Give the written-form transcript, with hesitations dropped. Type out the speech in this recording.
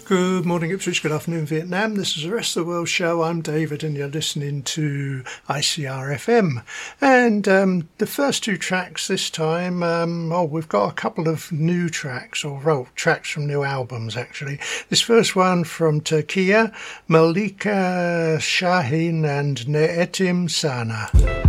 Good morning Ipswich, good afternoon Vietnam. This is the Rest of the World show. I'm David and you're listening to ICR-FM. And the first two tracks this time, we've got a couple of new tracks, tracks from new albums actually. This first one from Turkey, Malika Shahin and Neetim Sana.